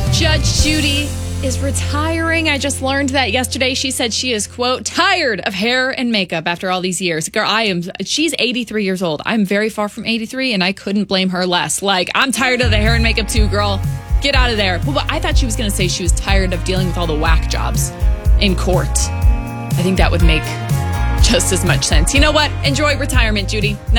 Judge Judy is retiring. I just learned that yesterday. She said she is, quote, tired of hair and makeup after all these years. Girl, she's 83 years old. I'm very far from 83, and I couldn't blame her less. Like, I'm tired of the hair and makeup too, girl. Get out of there. Well, I thought she was going to say she was tired of dealing with all the whack jobs in court. I think that would make just as much sense. You know what? Enjoy retirement, Judy.